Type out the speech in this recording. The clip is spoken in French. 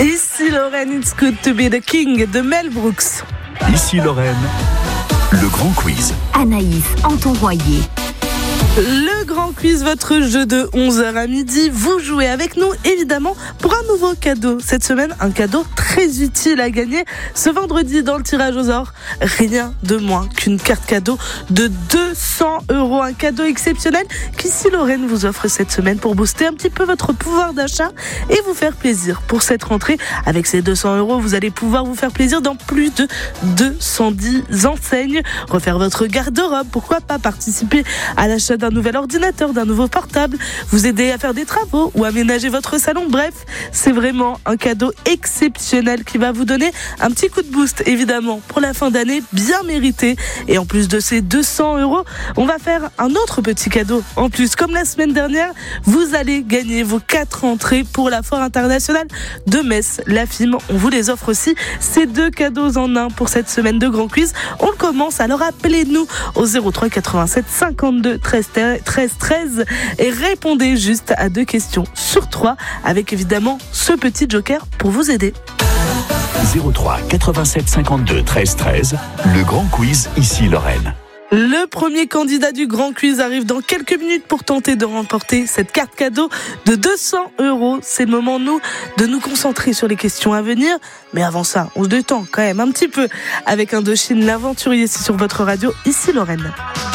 Ici Lorraine, It's Good to be the King de Mel Brooks. Ici Lorraine, le grand quiz. Anaïs Anton-Royer. Le grand quiz, votre jeu de 11h à midi. Vous jouez avec nous, évidemment, pour un nouveau cadeau. Cette semaine, un cadeau très utile à gagner ce vendredi dans le tirage aux or. Rien de moins qu'une carte cadeau de 200 €. Un cadeau exceptionnel qu'ici Lorraine vous offre cette semaine pour booster un petit peu votre pouvoir d'achat et vous faire plaisir. Pour cette rentrée, avec ces 200 €, vous allez pouvoir vous faire plaisir dans plus de 210 enseignes. Refaire votre garde-robe, pourquoi pas participer à l'achat d'un nouvel ordinateur, d'un nouveau portable, vous aider à faire des travaux ou aménager votre salon. Bref, c'est vraiment un cadeau exceptionnel qui va vous donner un petit coup de boost, évidemment, pour la fin d'année, bien mérité. Et en plus de ces 200 €, on va faire un autre petit cadeau. En plus, comme la semaine dernière, vous allez gagner vos 4 entrées pour la Foire internationale de Metz. La FIM, on vous les offre aussi, ces 2 cadeaux en un pour cette semaine de Grand Quiz. On le commence, alors appelez-nous au 03 87 52 13 13 et répondez juste à 2 questions sur 3 avec évidemment ce petit joker pour vous aider. 03 87 52 13 13, le grand quiz ici Lorraine. Le premier candidat du Grand Quiz arrive dans quelques minutes pour tenter de remporter cette carte cadeau de 200 €. C'est le moment, de nous concentrer sur les questions à venir. Mais avant ça, on se détend quand même un petit peu avec Indochine, l'aventurier, c'est sur votre radio, ici Lorraine.